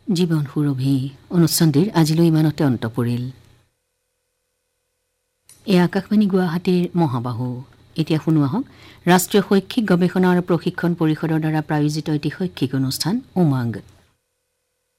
জীৱন সুৰভি অনুষ্ঠানটিৰ আজিলৈ ইমানতে অন্ত পৰিল। এই আকাশবাণী গুৱাহাটীৰ মহাবাহু। এতিয়া শুনোৱা হওক ৰাষ্ট্ৰীয় শৈক্ষিক গৱেষণা আৰু প্ৰশিক্ষণ পৰিষদৰ দ্বাৰা প্ৰায়োজিত এটি শৈক্ষিক অনুষ্ঠান উমংগ।